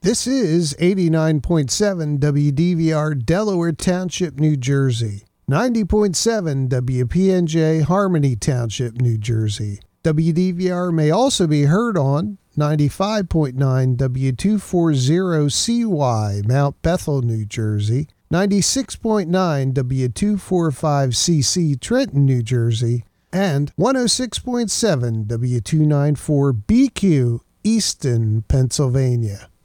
This is 89.7 WDVR Delaware Township, New Jersey. 90.7 WPNJ Harmony Township, New Jersey. WDVR may also be heard on 95.9 W240CY Mount Bethel, New Jersey. 96.9 W245CC Trenton, New Jersey. And 106.7 W294BQ Easton, Pennsylvania.